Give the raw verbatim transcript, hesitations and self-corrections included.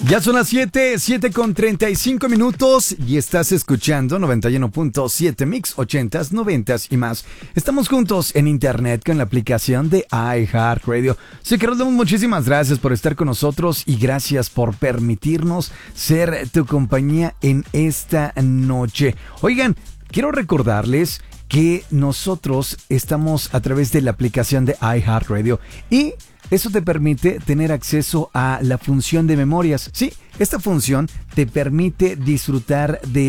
Ya son las siete, siete con treinta y cinco minutos y estás escuchando noventa y uno punto siete Mix, ochentas, noventas y más. Estamos juntos en internet con la aplicación de iHeartRadio. Así que nos damos muchísimas gracias por estar con nosotros y gracias por permitirnos ser tu compañía en esta noche. Oigan, quiero recordarles que nosotros estamos a través de la aplicación de iHeartRadio y eso te permite tener acceso a la función de memorias. Sí, esta función te permite disfrutar de